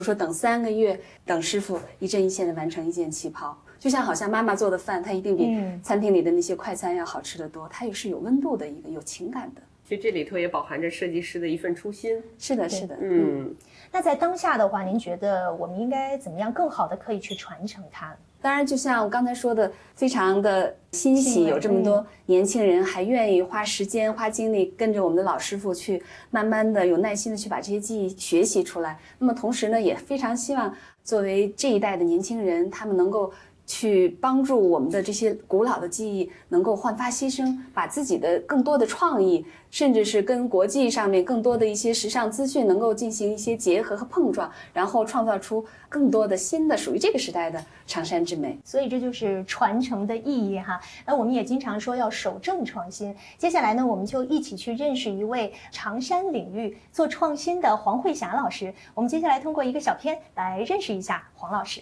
说等3个月，等师傅一针一线的完成一件旗袍，就像好像妈妈做的饭，它一定比餐厅里的那些快餐要好吃得多，它也是有温度的一个有情感的。 其实这里头也饱含着设计师的一份初心。 是的，是的， 那在当下的话，您觉得我们应该怎么样更好的可以去传承它？ 当然，就像我刚才说的，非常的欣喜，有这么多年轻人还愿意花时间、花精力跟着我们的老师傅去，慢慢的有耐心的去把这些技艺学习出来。那么同时呢，也非常希望作为这一代的年轻人，他们能够去帮助我们的这些古老的技艺能够焕发新生，把自己的更多的创意，甚至是跟国际上面更多的一些时尚资讯能够进行一些结合和碰撞，然后创造出更多的新的属于这个时代的长衫之美。 所以这就是传承的意义哈。那我们也经常说要守正创新。接下来呢，我们就一起去认识一位长衫领域做创新的黄慧霞老师。我们接下来通过一个小片来认识一下黄老师。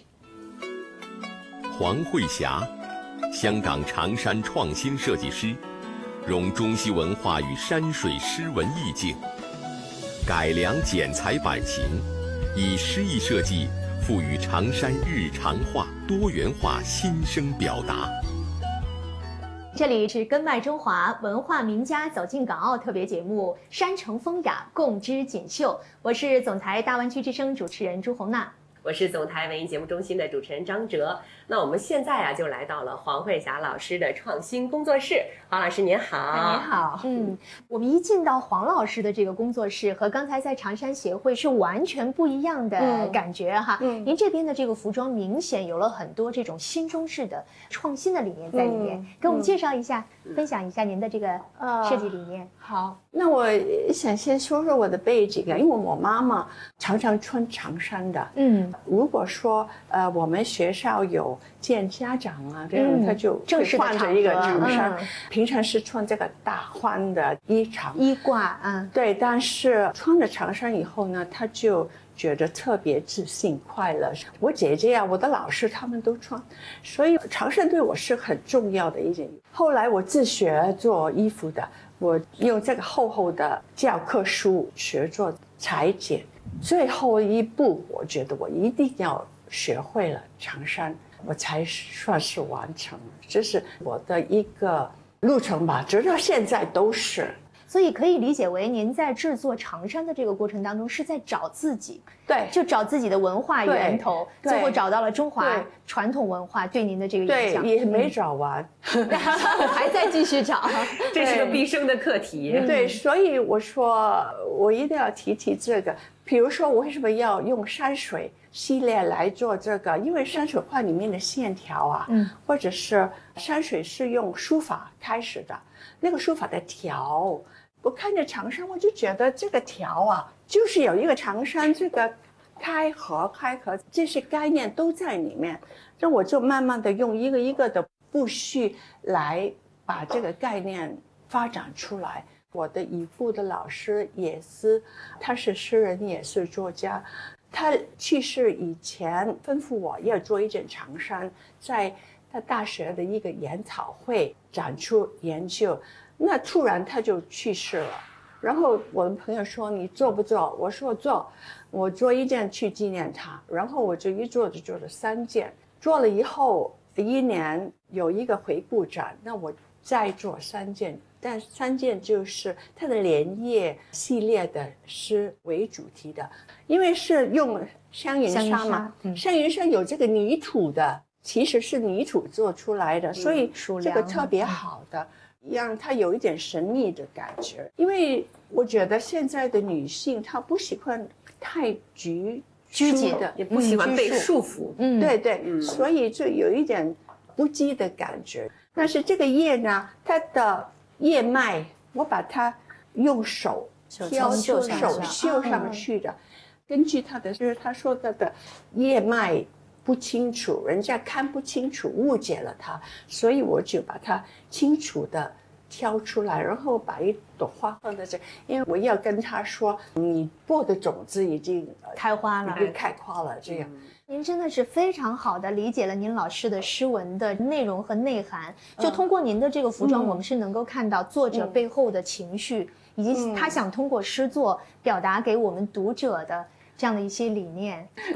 黄慧霞，香港长衫创新设计师，融中西文化与山水诗文意境，改良剪裁版型，以诗意设计赋予长衫日常化、多元化新生表达。 这里是根脉中华文化名家走进港澳特别节目《山城风雅，共织锦绣》，我是总台大湾区之声主持人朱红娜。 我是总台文艺节目中心的主持人张哲。那我们现在就来到了黄慧霞老师的创新工作室。黄老师您好。 您好。我们一进到黄老师的这个工作室，和刚才在长衫协会是完全不一样的感觉哈。您这边的这个服装明显有了很多这种新中式的创新的理念在里面，给我们介绍一下，分享一下您的这个设计理念。 好，那我想先说说我的背景啊，因为我妈妈常常穿长衫的。如果说我们学校有见家长啊，这样他就换着一个长衫，平常是穿这个大宽的衣褂，对。但是穿了长衫以后呢，他就觉得特别自信快乐。我姐姐啊，我的老师他们都穿，所以长衫对我是很重要的一件。后来我自学做衣服的，我用这个厚厚的教科书学做裁剪，最后一步我觉得我一定要学会了长衫，我才算是完成。这是我的一个路程吧，直到现在都是。 所以可以理解为您在制作长衫的这个过程当中是在找自己， 对， 就找自己的文化源头，最后找到了中华传统文化对您的这个影响。 对，也没找完， 还在继续找， 这是个毕生的课题。 对，所以我说我一定要提这个。比如说我为什么要用山水系列来做这个？因为山水画里面的线条啊，或者是山水是用书法开始的，那个书法的条。我看着长衫，我就觉得这个条啊，就是有一个长衫这个开合这些概念都在里面。那我就慢慢的用一个一个的步序来把这个概念发展出来。我的已故的老师也是，他是诗人也是作家，他去世以前吩咐我要做一件长衫，在他大学的一个研讨会展出研究。那突然他就去世了，然后我的朋友说你做不做？我说做，我做一件去纪念他。然后我就一做就做了3件，做了以后1年有一个回顾展，那我再做3件，但3件就是它的连叶系列的诗为主题的，因为是用香云纱嘛，香云纱有这个泥土的，其实是泥土做出来的，所以这个特别好的。让它有一点神秘的感觉，因为我觉得现在的女性她不喜欢太拘谨的， 也不喜欢被束缚。 对，所以就有一点不羁的感觉。但是这个叶呢，它的叶脉我把它用手挑手绣上去的，根据它的就是他说的叶脉不清楚，人家看不清楚，误解了它，所以我就把它清楚的挑出来，然后把一朵花放在这，因为我要跟他说，你播的种子已经开花了， 开花了，这样。 您真的是非常好的理解了您老师的诗文的内容和内涵，就通过您的这个服装，我们是能够看到作者背后的情绪，以及他想通过诗作表达给我们读者的这样的一些理念。